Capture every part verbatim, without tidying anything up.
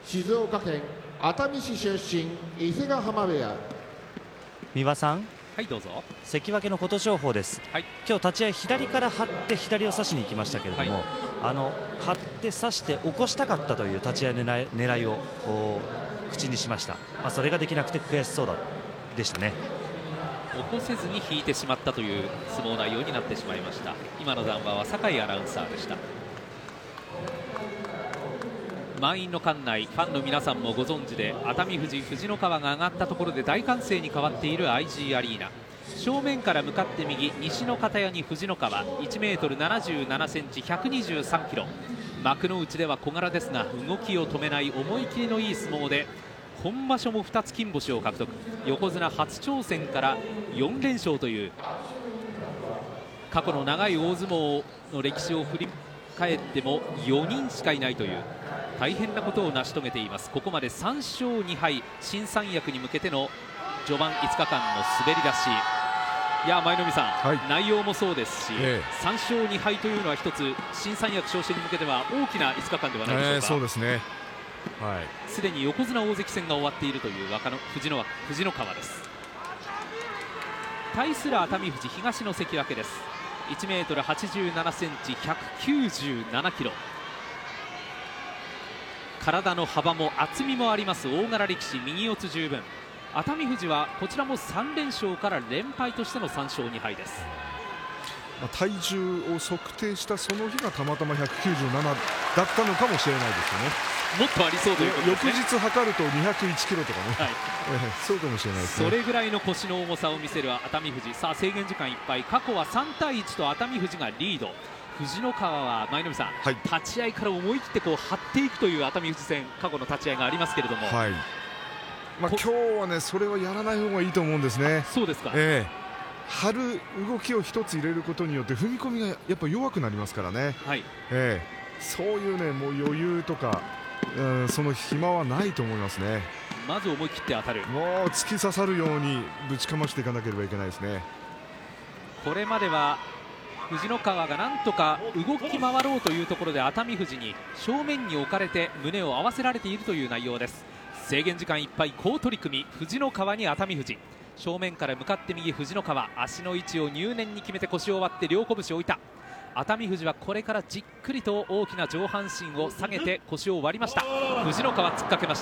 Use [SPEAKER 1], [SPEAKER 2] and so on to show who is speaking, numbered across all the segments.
[SPEAKER 1] 静岡県熱海市出身伊勢ヶ濱部屋。
[SPEAKER 2] 三輪さん、
[SPEAKER 3] はい、どうぞ。
[SPEAKER 2] 関脇の琴勝峰です、はい、今日立ち合い左から張って左を差しに行きましたけれども、はい、あの張って差して起こしたかったという立ち合いの狙い狙いを口にしました。まあ、それができなくて悔しそうだでしたね。
[SPEAKER 3] 起こせずに引いてしまったという相撲内容になってしまいました。今の談話は酒井アナウンサーでした。満員の館内、ファンの皆さんもご存知で、熱海富士、藤の川が上がったところで大歓声に変わっている アイジー アリーナ。正面から向かって右、西の片屋に藤の川、いちメートルななじゅうななセンチ、ひゃくにじゅうさんキロ。幕の内では小柄ですが動きを止めない思い切りのいい相撲で今場所もふたつ金星を獲得。横綱初挑戦からよん連勝という過去の長い大相撲の歴史を振り返ってもよにんしかいないという大変なことを成し遂げています。ここまでさんしょうにはい新三役に向けての序盤いつかかんの滑り出し。いや、舞の海さん、はい、内容もそうですし、ええ、さんしょうにはいというのは一つ新三役昇進に向けては大きないつかかんではないでしょうか。えー、そうですね。すでに横綱大関戦が終わっているという若の藤の藤の川です。対する熱海富士、東の関脇です。いちメートルはちじゅうななセンチ、ひゃくきゅうじゅうななキロ。体の幅も厚みもあります大柄力士、右四つ十分。熱海富士はこちらもさん連勝から連敗としてのさんしょうにはいです。
[SPEAKER 4] 体重を測定したその日がたまたまひゃくきゅうじゅうななだったのかもしれないですよね。
[SPEAKER 3] もっとありそうということですね。
[SPEAKER 4] 翌日測るとにひゃくいちキロとかね、はい、そうかもしれないですね。
[SPEAKER 3] それぐらいの腰の重さを見せる熱海富士。さあ制限時間いっぱい。過去はさんたいいちと熱海富士がリード。藤の川は舞の海さん、はい、立ち合いから思い切ってこう張っていくという熱海富士戦、過去の立ち合いがありますけれども、
[SPEAKER 4] はい、まあ、今日はねそれはやらない方がいいと思うんですね。
[SPEAKER 3] そうですか。
[SPEAKER 4] ええ、張る動きを一つ入れることによって踏み込みがやっぱ弱くなりますからね。はい、ええ、そういうねもう余裕とか、うん、その暇はないと思いますね。
[SPEAKER 3] まず思い切って当たる。
[SPEAKER 4] もう突き刺さるようにぶちかましていかなければいけないですね。
[SPEAKER 3] これまでは藤の川がなんとか動き回ろうというところで熱海富士に正面に置かれて胸を合わせられているという内容です。制限時間いっぱい、好取組、藤の川に熱海富士。正面から向かって右、藤の川、足の位置を入念に決めて腰を割って両拳を置いた。熱海富士はこれからじっくりと大きな上半身を下げて腰を割りました。藤の川突っかけました。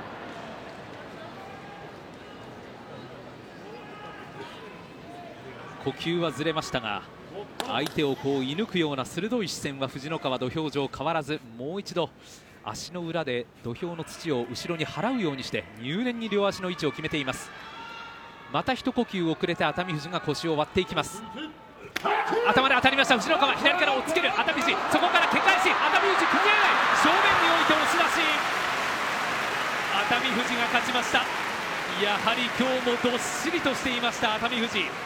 [SPEAKER 3] 呼吸はずれましたが相手をこう射抜くような鋭い視線は藤の川、土俵上変わらず、もう一度足の裏で土俵の土を後ろに払うようにして入念に両足の位置を決めています。また一呼吸遅れて熱海富士が腰を割っていきます。頭で当たりました藤の川、左から押っつける熱海富士、そこからけ返し、熱海富士崩れない、正面に置いて押し出し、熱海富士が勝ちました。やはり今日もどっしりとしていました熱海富士。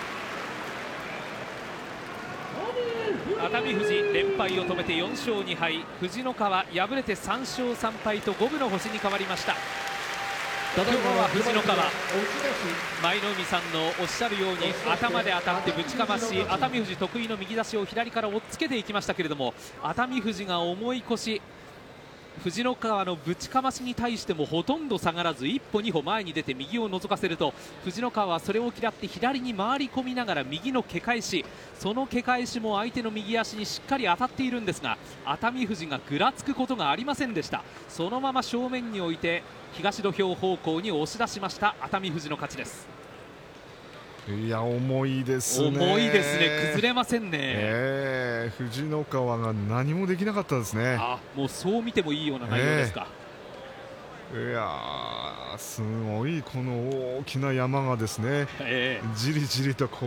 [SPEAKER 3] 熱海富士連敗を止めてよんしょうにはい、藤の川敗れてさんしょうさんぱいと五分の星に変わりました。今日は藤の川、舞の海さんのおっしゃるように頭で当たってぶちかまし、熱海富士得意の右差しを左から押っつけていきましたけれども、熱海富士が重い腰、藤の川のぶちかましに対してもほとんど下がらず一歩二歩前に出て右を覗かせると、藤の川はそれを嫌って左に回り込みながら右のけ返し、そのけ返しも相手の右足にしっかり当たっているんですが、熱海富士がぐらつくことがありませんでした。そのまま正面に置いて東土俵方向に押し出しました。熱海富士の勝ちです。
[SPEAKER 4] いや重いですね。
[SPEAKER 3] 重いですね、崩れませんね。
[SPEAKER 4] えー、藤の川が何もできなかったですね。
[SPEAKER 3] あ、もうそう見てもいいような内容ですか。
[SPEAKER 4] えー、いやーすごいこの大きな山がですね、えー、じりじりとこ